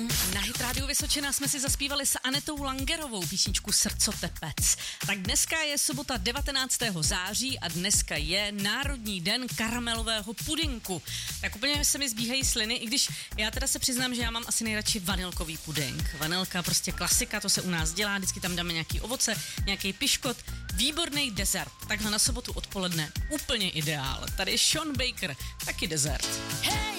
Na Hit Rádiu Vysočina jsme si zaspívali s Anetou Langerovou písničku Srdcotepec. Tak dneska je sobota 19. září a dneska je Národní den karamelového pudinku. Tak úplně se mi zbíhají sliny, i když já teda se přiznám, že já mám asi nejradši vanilkový puding. Vanilka prostě klasika, to se u nás dělá, vždycky tam dáme nějaký ovoce, nějaký piškot, výborný dezert. Takhle na sobotu odpoledne úplně ideál. Tady je Sean Baker, taky dezert. Hey!